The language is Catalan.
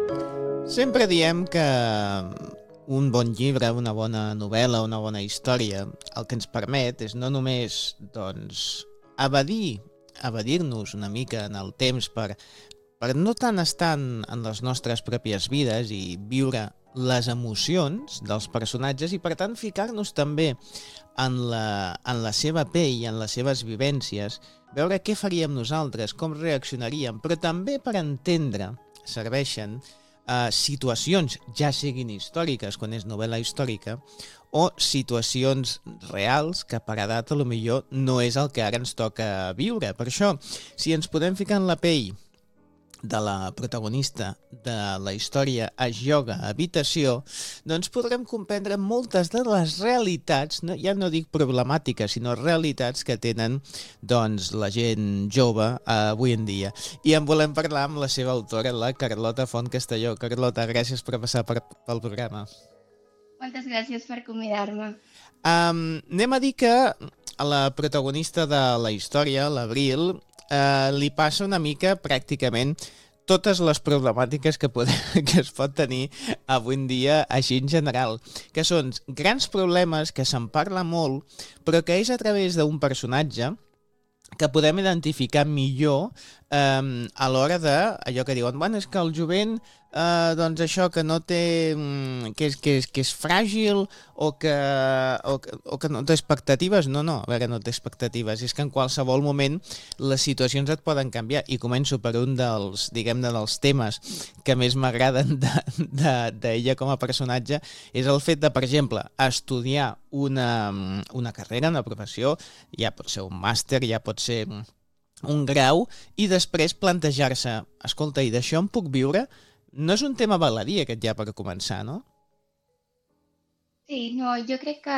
Sempre diem que un bon llibre, una bona novel·la, una bona història, el que ens permet és no només, doncs, evadir-nos una mica en el temps per no tant estar en les nostres pròpies vides i viure les emocions dels personatges i, per tant, ficar-nos també en la seva pell, en les seves vivències, veure què faríem nosaltres, com reaccionaríem, però també per entendre serveixen situacions, ja siguin històriques, quan és novel·la històrica, o situacions reals que per edat a lo millor no és el que ara ens toca viure. Per això, si ens podem ficar en la pell de la protagonista de la història Es Yoga Habitació, doncs podrem comprendre moltes de les realitats, ja no dic problemàtiques, sinó realitats que tenen doncs, la gent jove avui en dia. I en volem parlar amb la seva autora, la Carlota Font Castelló. Carlota, gràcies per passar pel programa. Moltes gràcies per convidar-me. Anem a dir que a la protagonista de la història, l'Abril, li passa una mica pràcticament totes les problemàtiques que es pot tenir avui en dia així en general, que són grans problemes que se'n parla molt, però que és a través d'un personatge que podem identificar millor a l'hora de allò que diuen, bueno, és que el jovent doncs això que no té que és fràgil o que no té expectatives. No, a veure, no té expectatives, és que en qualsevol moment les situacions et poden canviar, i començo per un dels, diguem-ne, dels temes que més m'agraden d'ella com a personatge, és el fet de, per exemple, estudiar una carrera, una professió, ja pot ser un màster, ja pot ser un grau, i després plantejar-se, escolta, i d'això em puc viure? No és un tema baladí aquest ja per començar, no? Sí, no, jo crec que